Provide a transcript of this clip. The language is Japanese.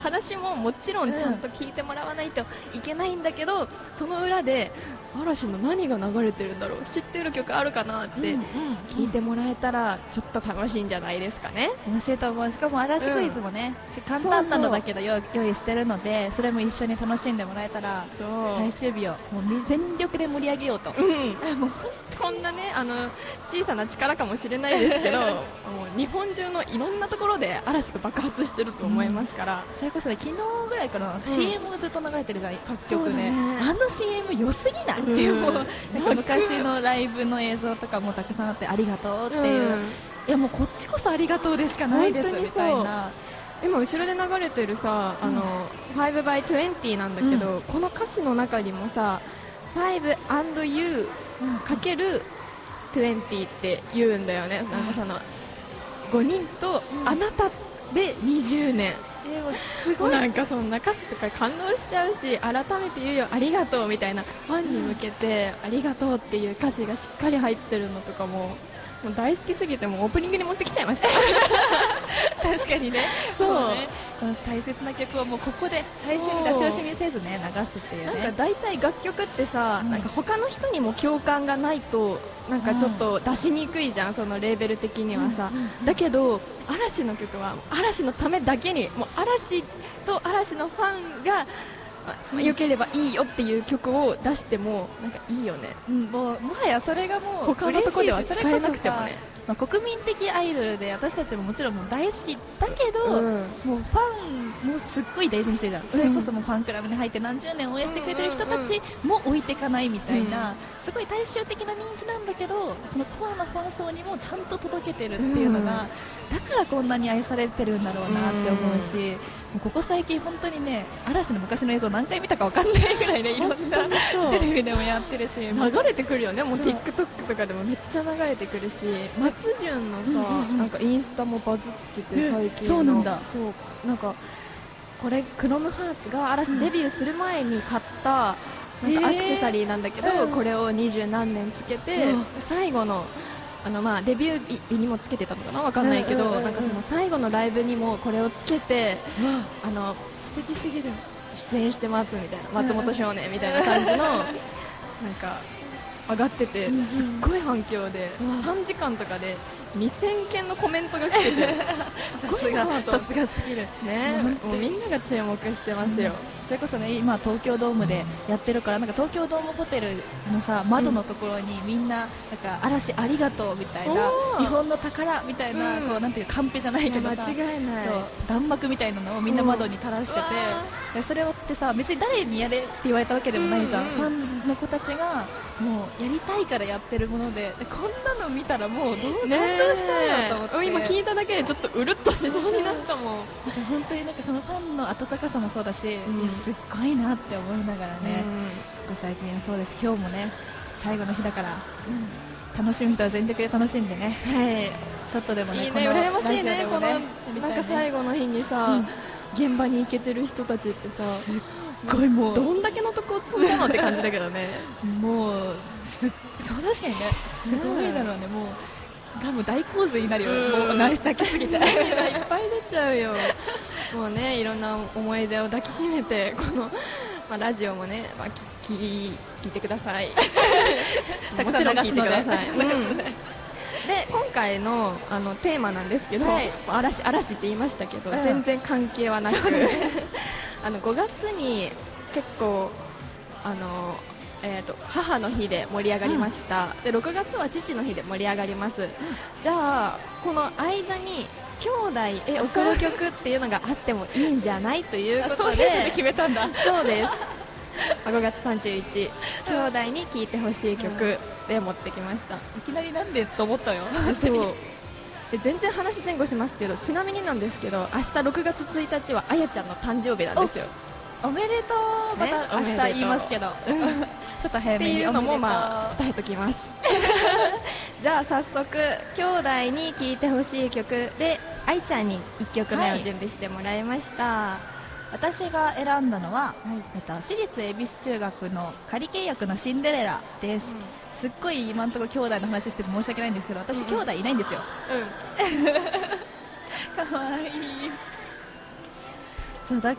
話ももちろんちゃんと聞いてもらわないといけないんだけど、その裏で嵐の何が流れてるんだろう、知ってる曲あるかなって聞いてもらえたらちょっと楽しいんじゃないですかね。 楽しいと思う。しかも嵐クイズもね、簡単なのだけど用意してるので、それも一緒に楽しんでもらえたら最終日をもう全力で盛り上げようと、 もうこんなね小さな力かもしれないですけどもう日本中のいろんなところで嵐が爆発してると思いますから、 それこそね、昨日ぐらいから CM がずっと流れてるじゃない、各局ね。あの CM 良すぎない、もうなんか昔のライブの映像とかもたくさんあって、ありがとうっていう、いやもうこっちこそありがとうでしかないですみたいな。 今後ろで流れてるさ5 by 20なんだけど、この歌詞の中にもさ 5 and you かける20って言うんだよね。なんかその5人とあなたで20年、すごいなんかそんな歌詞とか感動しちゃうし、改めて言うよありがとうみたいな、ファンに向けてありがとうっていう歌詞がしっかり入ってるのとかもう大好きすぎて、もうオープニングに持ってきちゃいました確かにね、そうね、この大切な曲をもうここで最初に出し惜しみせずね流すっていうね。 なんか大体楽曲ってさ、なんか他の人にも共感がないとなんかちょっと出しにくいじゃん、そのレーベル的にはさ、だけど嵐の曲は嵐のためだけに、もう嵐と嵐のファンが良ければいいよっていう曲を出してもなんかいいよね、 もはやそれがもう他のところでは使えなくてもね、 国民的アイドルで私たちももちろんもう大好きだけど、もうファンもすっごい大事にしてるじゃん、それこそもうファンクラブに入って何十年応援してくれてる人たちも置いていかないみたいな、すごい大衆的な人気なんだけど、そのコアなファン層にもちゃんと届けてるっていうのが、だからこんなに愛されてるんだろうなって思うし、もうここ最近本当にね、嵐の昔の映像何回見たか分かんないぐらいね、いろんなテレビでもやってるし、 流れてくるよね、もう TikTok とかでもめっちゃ流れてくるし、松潤のさ、なんかインスタもバズってて最近の、 そうなんだ、 そうなんかこれクロムハーツが嵐デビューする前に買ったなんかアクセサリーなんだけど、これを20何年つけて、最後のデビュー日にもつけてたのかな、わかんないけど、なんかその最後のライブにもこれをつけて、素敵すぎる出演してますみたいな、松本少年みたいな感じのなんか上がってて、すっごい反響で3時間とかで2000件のコメントが来ててさすがすぎるね、もうみんなが注目してますよ。 それこそね、今東京ドームでやってるから、なんか東京ドームホテルのさ窓のところにみんななんか嵐ありがとうみたいな、日本の宝みたいな、こうなんていうカンペじゃないけどさ、 間違いない、 そう弾幕みたいなのをみんな窓に垂らしてて、それをってさ別に誰にやれって言われたわけでもないじゃん、ファンの子たちがもうやりたいからやってるもので、こんなの見たらもう感動しちゃうよと思って、 今聞いただけでちょっとうるっとしそうになったもん。 なんか本当になんかそのファンの温かさもそうだし、すっごいなって思いながらね、ここ最近そうです。今日もね最後の日だから、楽しむ人は全力で楽しんでね、ちょっとでもね、 いいね、羨ましいね、このなんか最後の日にさ、現場に行けてる人たちってさ、 すっごいもうどんだけのとこを積んだのって感じだけどねもうそう確かにね、すごいだろうね、もう多分大洪水になるよ、もう泣きすぎていっぱい出ちゃうよもうね、いろんな思い出を抱きしめて、この、ラジオもね、聞いてくださいもちろん聞いてください、で今回のテーマなんですけど、嵐って言いましたけど、全然関係はなく5月に結構母の日で盛り上がりました、で6月は父の日で盛り上がります、じゃあこの間に兄弟へ送る曲っていうのがあってもいいんじゃないということで決めたんだ。 そうです5月31兄弟に聴いてほしい曲で持ってきました。いきなりなんでと思ったよそうで全然話前後しますけど、ちなみになんですけど、明日6月1日はあやちゃんの誕生日なんですよ。 おめでとう、また明日言いますけどちょっと早めにっていうのも伝えときますじゃあ早速兄弟に聴いてほしい曲であいちゃんに1曲目を準備してもらいました、 私が選んだのは、私立恵比寿中学の仮契約のシンデレラです、すっごい今のところ兄弟の話してて申し訳ないんですけど、私兄弟いないんですよ、かわいいそうだ